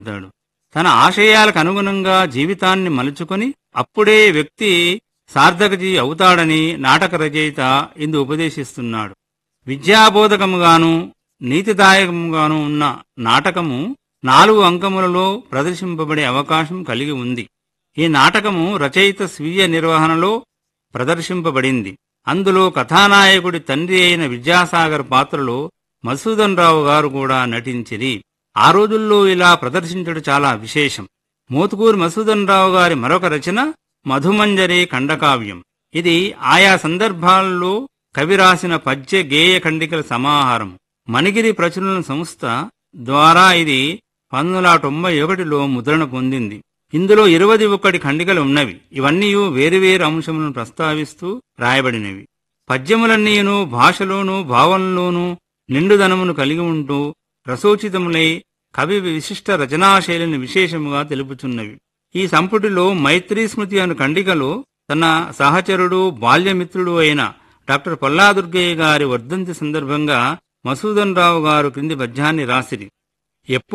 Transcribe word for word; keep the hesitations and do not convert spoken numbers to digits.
తాడు. తన ఆశయాలకు అనుగుణంగా జీవితాన్ని మలుచుకొని అప్పుడే వ్యక్తి సార్థకజీ అవుతాడని నాటక రచయిత ఇందు ఉపదేశిస్తున్నాడు. విద్యాబోధకముగాను నీతిదాయకముగాను ఉన్న నాటకము నాలుగు అంకములలో ప్రదర్శింపబడే అవకాశం కలిగి ఉంది. ఈ నాటకము రచయిత స్వీయ నిర్వహణలో ప్రదర్శింపబడింది. అందులో కథానాయకుడి తండ్రి అయిన విద్యాసాగర్ పాత్రలో మధుసూదన్ రావు గారు కూడా నటించిరి. ఆ రోజుల్లో ఇలా ప్రదర్శించడం చాలా విశేషం. మోతుకూరి మధుసూదన్ రావు గారి మరొక రచన మధుమంజరి ఖండకావ్యం. ఇది ఆయా సందర్భాల్లో కవి రాసిన పద్య గేయ ఖండికల సమాహారం. మణిగిరి ప్రచురణ సంస్థ ద్వారా ఇది పంతొమ్మిది వందల తొంభై ఒకటిలో ముద్రణ పొందింది. ఇందులో ఇరవై ఒకటి ఖండికలు ఉన్నవి. ఇవన్నీ వేరువేరు అంశములను ప్రస్తావిస్తూ రాయబడినవి. పద్యములన్నీను భాషలోనూ భావనలోనూ నిండుదనమును కలిగి ఉంటూ రసోచితములై కవి విశిష్ట రచనాశైలిని విశేషముగా తెలుపుచున్నవి. ఈ సంపుటిలో మైత్రీ స్మృతి అను ఖండికలో తన సహచరుడు బాల్యమిత్రుడు అయిన డాక్టర్ పల్లాదుర్గయ్య గారి వర్ధంతి సందర్భంగా మధుసూదన్ రావు గారు క్రింది పద్యాన్ని రాసిరి.